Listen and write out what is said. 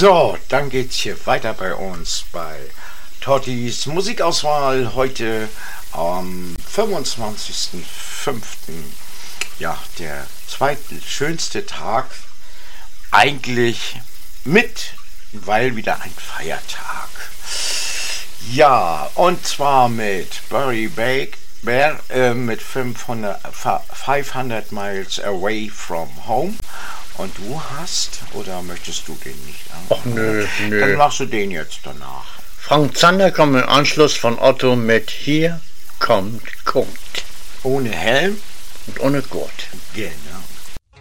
So, dann geht's hier weiter bei uns bei Tottis Musikauswahl heute am 25.05. Ja, der zweitschönste Tag eigentlich weil wieder ein Feiertag. Ja, und zwar mit Barry Bear mit 500 Miles Away from Home. Und du hast, oder möchtest du den nicht an? Ach nö. Dann machst du den jetzt danach. Frank Zander kommt im Anschluss von Otto mit Hier kommt Kurt. Ohne Helm und ohne Gurt. Genau.